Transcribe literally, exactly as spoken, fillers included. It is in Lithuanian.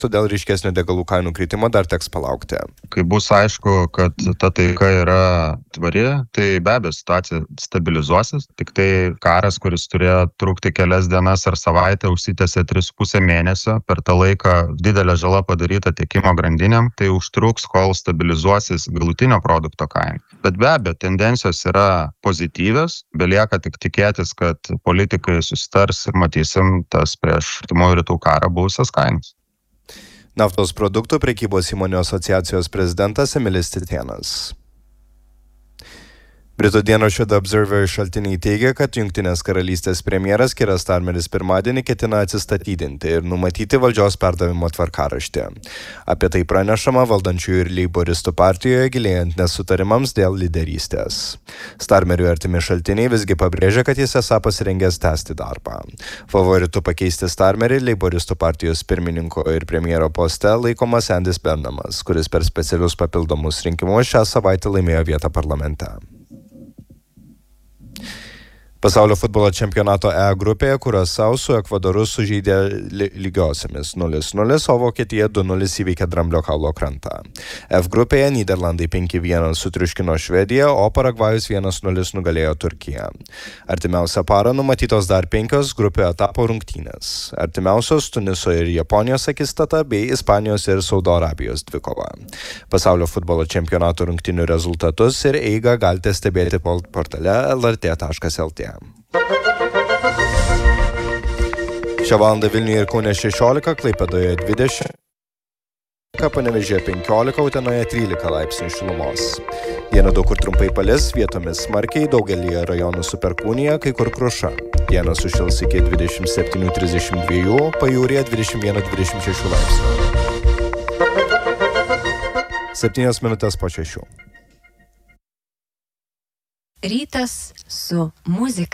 todėl ryškesnio degalų kainų kritimo dar teks palaukti. Kai bus aišku, kad ta taika yra tvari, tai be abejo situacija stabilizuosis. Tik tai karas, kuris turėjo trukti kelias dienas ar savaitę, užsitęsė tris su puse mėnesio. Per tą laiką didelė žala padaryta tiekimo grandinėm, tai užtruks, kol stabilizuosis galutinio produkto kaina. Bet be abejo, tendencijos yra pozityvios, belieka tik tikėtis, kad politikai susitars ir matysim tas prieš artimųjų rytų karą buvusias kainas. Naftos produktų prekybos įmonių asociacijos prezidentas Emilis Cicėnas. Britų dienraščio The Observer šaltiniai teigia, kad Jungtinės karalystės premjeras Keir Starmeris pirmadienį ketina atsistatydinti ir numatyti valdžios perdavimo tvarkaraštį. Apie tai pranešama valdančiųjų ir leiboristų partijoje gilėjant nesutarimams dėl lyderystės. Starmeriui artimi šaltiniai visgi pabrėžia, kad jis esą pasirengęs tęsti darbą. Favoritu pakeisti Starmerį leiboristų partijos pirmininko ir premjero poste laikomas Andys Burnhamas, kuris per specialius papildomus rinkimus šią savaitę laimėjo vietą parlamente. Pasaulio futbolo čempionato E grupėje Kurasau su Ekvadoru sužaidė lygiosiamis nulis nulis, o Vokietija du nulis įveikė Dramblio kaulo krantą. F grupėje Nyderlandai penki vienas sutriuškino Švediją, o Paragvajus vienas nulis nugalėjo Turkiją. Artimiausią parą numatytos dar penkios grupio etapo rungtynės. Artimiausios Tuniso ir Japonijos akistata bei Ispanijos ir Saudo Arabijos dvikova. Pasaulio futbolo čempionato rungtynių rezultatus ir eigą galite stebėti portale L R T taškas L T. Šią valandą Vilniuje ir Kaune šešiolika, Klaipėdoje dvidešimt, Panevėžyje penkiolika, Utenoje trylika laipsnių šilumos. Dieną daug kur trumpai palis, vietomis smarkiai, daugelyje rajonų su perkūnija, kai kur kruša. Dieną sušils iki dvidešimt septyni trisdešimt dva, pajūryje dvidešimt vienas dvidešimt šeši laipsnių. Septynios minutės po šešių. Rytas su muzika.